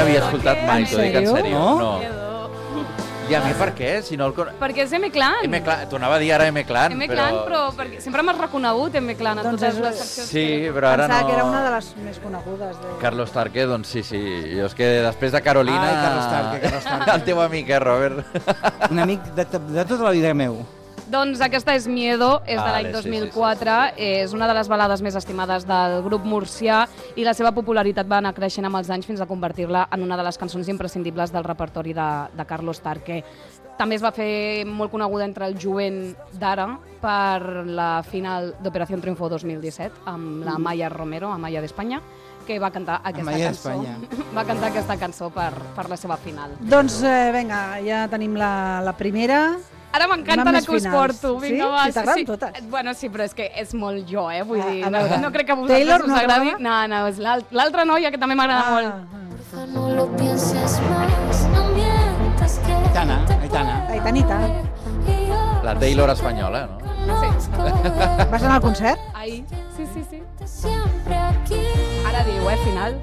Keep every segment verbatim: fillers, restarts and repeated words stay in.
n'havia escoltat mai, t'ho dic en sèrio. No? I a mi per què? Si no el con... Perquè és M-Clan. M-Clan. T'ho anava a dir ara M-Clan, però... M-Clan, però perquè sempre m'has reconegut M-Clan a Doncs totes és- les seccions. Sí, que- però ara Pensava no... que era una de les més conegudes. De... Carlos Tarque, doncs sí, sí. Jo és que després de Carolina... Ai, Carlos Tarque, Carlos Tarque. El teu amic, eh, Robert? Un amic de, de tota la vida meu. Doncs aquesta és Miedo, és de Vale, l'any sí, dos mil sí, sí, quatre, és una de les balades més estimades del grup murcià i la seva popularitat va anar creixent amb els anys fins a convertir-la en una de les cançons imprescindibles del repertori de, de Carlos Tarque. També es va fer molt coneguda entre el jovent d'ara per la final d'Operació Triunfo dos mil disset amb la Maya Romero, Amaya d'Espanya, que va cantar aquesta Amaya cançó. d'Espanya. Va cantar aquesta cançó per, per la seva final. Doncs eh, vinga, ja tenim la, la primera. Ara m'encanta Anem la més que us finals. porto. Vinga, Sí? va. Si t'agraden totes. Bueno, sí, però és que és molt jo, eh? Vull Ah, dir, a no, veure. no crec que a vosaltres Taylor us no agradi. t'agrada? No, no, és l'al- l'altra noia que també m'agrada molt. Ah, No lo pienses más, no mientas que Aitana, te Aitana. puedo Aitanita. ver. Y yo La Taylor espanyola, no? conozco Vas anar al concert? Ahí, sí, sí, sí. de siempre aquí. Ara diu, eh, final.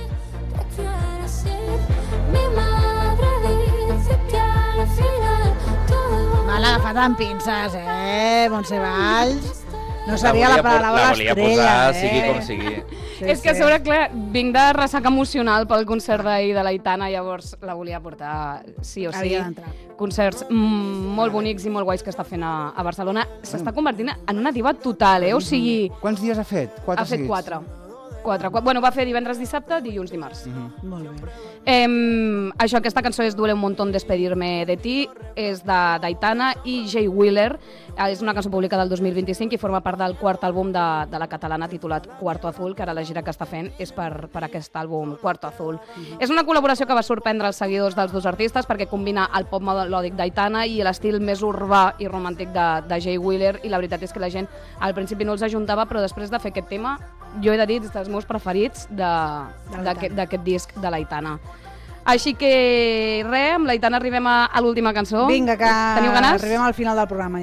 Te quieres ir. Mi madre dice que al final todo Me l'ha agafat amb pinces, eh, Montse Valls. No sabia volia la paraula por- La volia l'estrella, posar, eh? sigui com sigui. Sí, és que a sí. sobre, clar, vinc de ressaca emocional pel concert d'ahir de l'Aitana, llavors la volia portar sí o sí. Havia d'entrar. Concerts mm, molt bonics i molt guais que està fent a, a Barcelona. S'està convertint en una diva total, eh? O sigui, Quants dies ha fet? Quatre ha fet seguits? quatre. Quatre, quatre. Bueno, va fer divendres, dissabte, dilluns, dimarts. Mhm. Molt bé. Eh, això, aquesta cançó és Duele un montón despedirme de ti, és de- d'Aitana i Jay Wheeler. Eh, És una cançó publicada el dos mil vint-i-cinc i forma part del quart àlbum de, de la catalana titulat Cuarto Azul, que ara la gira que està fent és per, per aquest àlbum Cuarto Azul. És una col·laboració que va sorprendre els seguidors dels dos artistes perquè combina el pop melòdic d'Aitana i l'estil més urbà i romàntic de, de Jay Wheeler, i la veritat és que la gent al principi no els ajuntava, però després de fer aquest tema, jo he de dir, és dels meus preferits de- d'aquest d'aquest disc de l'Aitana. Així que res, amb l'Aitana arribem a, a l'última cançó. Vinga, que Teniu ganes? arribem al final del programa